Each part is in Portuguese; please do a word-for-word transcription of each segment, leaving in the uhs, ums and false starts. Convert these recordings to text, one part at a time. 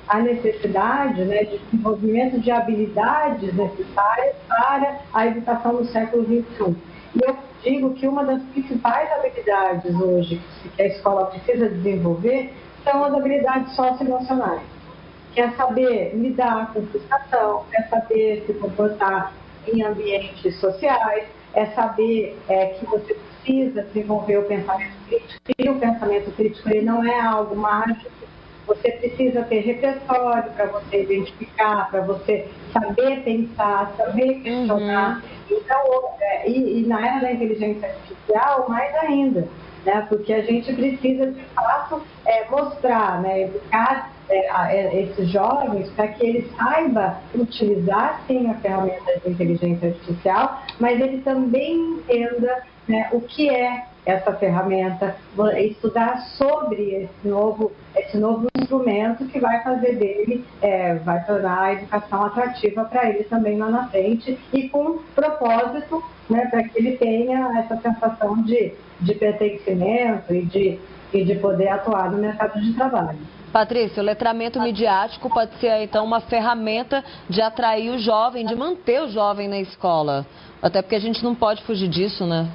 a necessidade, né, de desenvolvimento de habilidades necessárias para a educação no século vinte e um. E eu digo que uma das principais habilidades hoje que a escola precisa desenvolver são as habilidades socioemocionais, que é saber lidar com frustração, é saber se comportar em ambientes sociais, é saber é, que você precisa desenvolver o pensamento crítico, e o pensamento crítico ele não é algo mágico, você precisa ter repertório para você identificar, para você saber pensar, saber questionar. Uhum. Então, é, e, e na era da inteligência artificial, mais ainda, né? Porque a gente precisa, de fato, é, mostrar, né? Educar é, a, é, esses jovens para que eles saibam utilizar, sim, a ferramenta de inteligência artificial, mas ele também entenda, né, o que é essa ferramenta, estudar sobre esse novo, esse novo instrumento que vai fazer dele, é, vai tornar a educação atrativa para ele também lá na frente e com propósito, né, para que ele tenha essa sensação de, de pertencimento e de, e de poder atuar no mercado de trabalho. Patrícia, o letramento midiático pode ser, então, uma ferramenta de atrair o jovem, de manter o jovem na escola. Até porque a gente não pode fugir disso, né?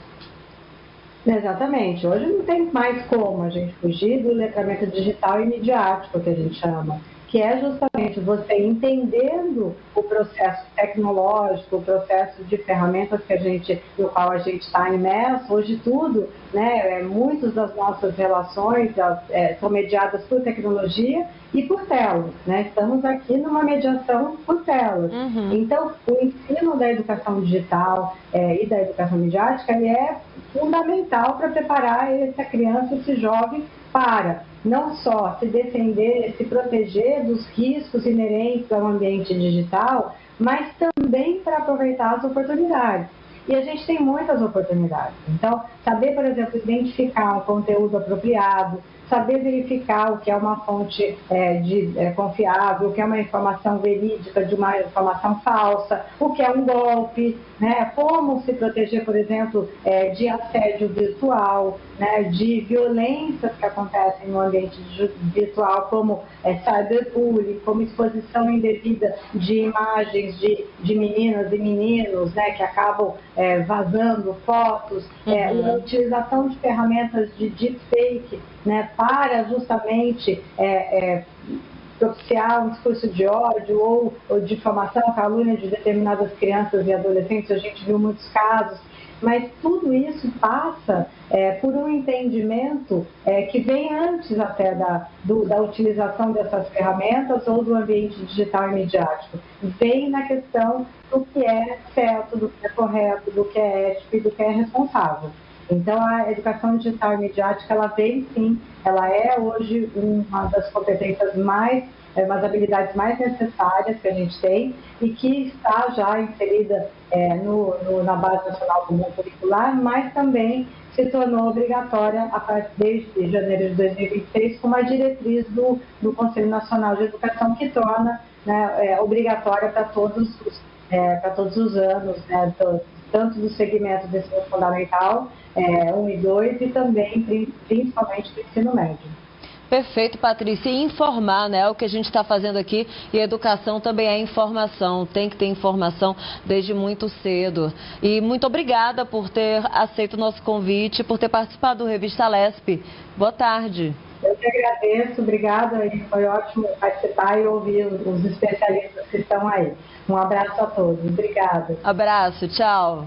Exatamente. Hoje não tem mais como a gente fugir do letramento digital e midiático, que a gente chama, que é justamente você entendendo o processo tecnológico, o processo de ferramentas que a gente, no qual a gente está imerso. Hoje tudo, né, é, muitas das nossas relações é, são mediadas por tecnologia e por telas, né? Estamos aqui numa mediação por telas. Uhum. Então, o ensino da educação digital é, e da educação midiática ele é fundamental para preparar essa criança, esse jovem, para não só se defender, se proteger dos riscos inerentes ao ambiente digital, mas também para aproveitar as oportunidades. E a gente tem muitas oportunidades. Então, saber, por exemplo, identificar um conteúdo apropriado, saber verificar o que é uma fonte é, de, é, confiável, o que é uma informação verídica de uma informação falsa, o que é um golpe, né? Como se proteger, por exemplo, é, de assédio virtual, né? De violências que acontecem no ambiente virtual, como é, cyberbullying, como exposição indevida de imagens de, de meninas e meninos, né? Que acabam é, vazando fotos, uhum. é, a utilização de ferramentas de deepfake, né, para justamente é, é, propiciar um discurso de ódio ou, ou difamação, calúnia de determinadas crianças e adolescentes. A gente viu muitos casos, mas tudo isso passa é, por um entendimento é, que vem antes até da, do, da utilização dessas ferramentas ou do ambiente digital e midiático. Vem na questão do que é certo, do que é correto, do que é ético e do que é responsável. Então, a educação digital e midiática, ela vem sim, ela é hoje uma das competências mais, uma das habilidades mais necessárias que a gente tem e que está já inserida é, no, no, na Base Nacional Comum Curricular, mas também se tornou obrigatória a partir desde janeiro de dois mil e vinte e seis com uma diretriz do, do Conselho Nacional de Educação que torna, né, é, obrigatória para todos, é, para todos os anos, né, tanto do segmento do ensino fundamental, é, um e dois, e também, principalmente, do ensino médio. Perfeito, Patrícia. E informar, né? O que a gente está fazendo aqui, e a educação também é informação, tem que ter informação desde muito cedo. E muito obrigada por ter aceito o nosso convite, por ter participado do Revista Lesp. Boa tarde. Eu que agradeço, obrigada, e foi ótimo participar e ouvir os especialistas que estão aí. Um abraço a todos, obrigada. Abraço, tchau.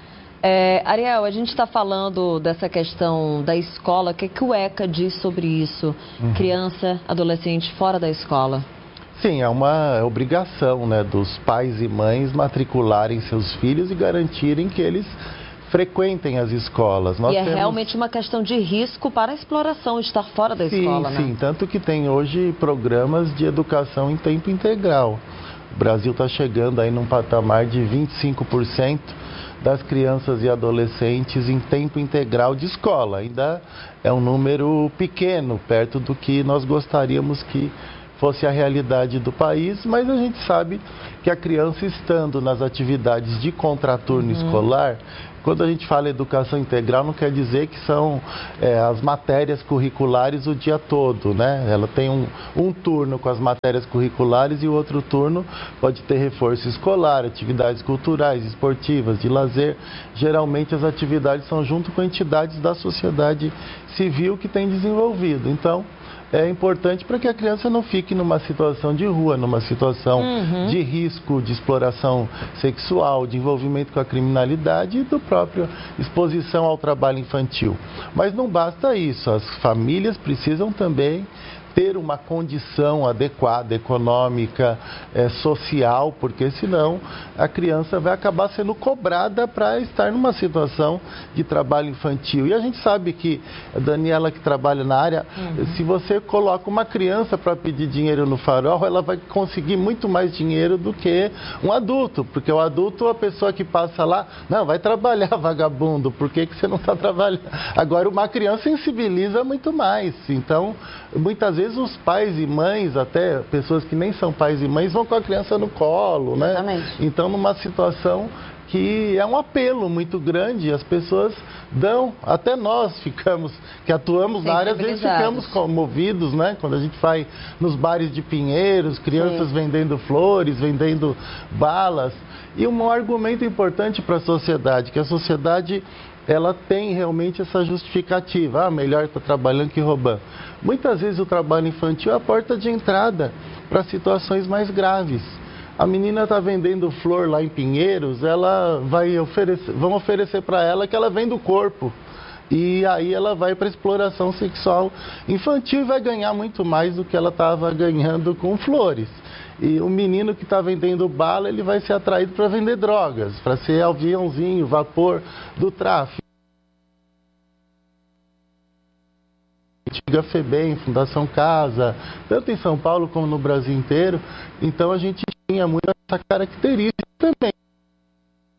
É, Ariel, a gente está falando dessa questão da escola, o que, que o ECA diz sobre isso? Uhum. Criança, adolescente fora da escola. Sim, é uma obrigação, né, dos pais e mães matricularem seus filhos e garantirem que eles frequentem as escolas. Nós e é temos... realmente uma questão de risco para a exploração, estar fora da sim, escola, né? Sim, tanto que tem hoje programas de educação em tempo integral. O Brasil está chegando aí num patamar de vinte e cinco por cento das crianças e adolescentes em tempo integral de escola. Ainda é um número pequeno, perto do que nós gostaríamos que fosse a realidade do país, mas a gente sabe que a criança estando nas atividades de contraturno uhum. escolar, quando a gente fala educação integral, não quer dizer que são é, as matérias curriculares o dia todo, né? Ela tem um, um turno com as matérias curriculares e o outro turno pode ter reforço escolar, atividades culturais, esportivas, de lazer. Geralmente as atividades são junto com entidades da sociedade civil que tem desenvolvido. Então, é importante para que a criança não fique numa situação de rua, numa situação uhum. de risco, de exploração sexual, de envolvimento com a criminalidade e do próprio exposição ao trabalho infantil. Mas não basta isso, as famílias precisam também ter uma condição adequada, econômica, é, social, porque senão a criança vai acabar sendo cobrada para estar numa situação de trabalho infantil. E a gente sabe que, a Daniela que trabalha na área, uhum. se você coloca uma criança para pedir dinheiro no farol, ela vai conseguir muito mais dinheiro do que um adulto, porque o adulto, a pessoa que passa lá, não, vai trabalhar, vagabundo, por que que você não está trabalhando? Agora, uma criança sensibiliza muito mais, então, muitas vezes os pais e mães, até pessoas que nem são pais e mães, vão com a criança no colo, né? Exatamente. Então, numa situação que é um apelo muito grande, as pessoas dão, até nós ficamos, que atuamos na área, às vezes ficamos comovidos, né? Quando a gente vai nos bares de Pinheiros, crianças Sim. vendendo flores, vendendo balas. E um argumento importante para a sociedade, que a sociedade ela tem realmente essa justificativa, ah, melhor estar trabalhando que roubando. Muitas vezes o trabalho infantil é a porta de entrada para situações mais graves. A menina está vendendo flor lá em Pinheiros, ela vai oferecer, vão oferecer para ela que ela vende o corpo. E aí ela vai para exploração sexual infantil e vai ganhar muito mais do que ela estava ganhando com flores. E o menino que está vendendo bala, ele vai ser atraído para vender drogas, para ser aviãozinho, vapor do tráfico. Antiga FEBEM, Fundação Casa, tanto em São Paulo como no Brasil inteiro. Então a gente tinha muito essa característica também.